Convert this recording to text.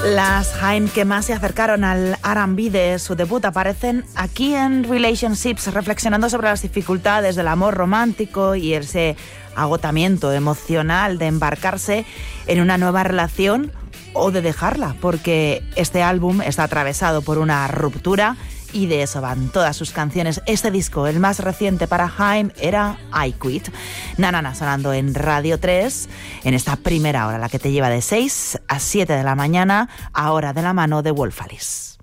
Las Haim que más se acercaron al R&B de su debut aparecen aquí en Relationships, reflexionando sobre las dificultades del amor romántico y ese agotamiento emocional de embarcarse en una nueva relación o de dejarla, porque este álbum está atravesado por una ruptura y de eso van todas sus canciones. Este disco, el más reciente para Haim, era I Quit. Na, sonando en Radio 3 en esta primera hora, la que te lleva de 6 a 7 de la mañana, ahora de la mano de Wolf Alice.